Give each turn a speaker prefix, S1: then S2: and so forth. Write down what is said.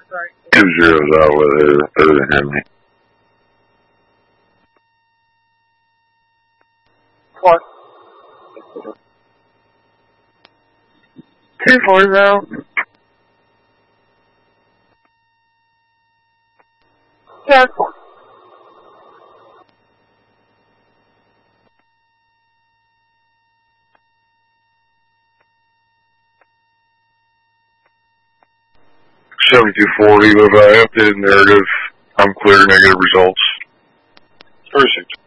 S1: 2 zeros out with it other than Henley.
S2: What? 2 4s out. Yeah.
S1: 7240 with updated narrative. I'm clear, negative results.
S3: Perfect.